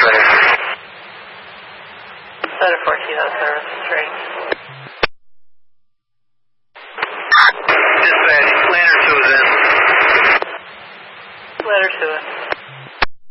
train. Center 14 on service, train. Dispatch, Lantern 2 is in. Letter to it.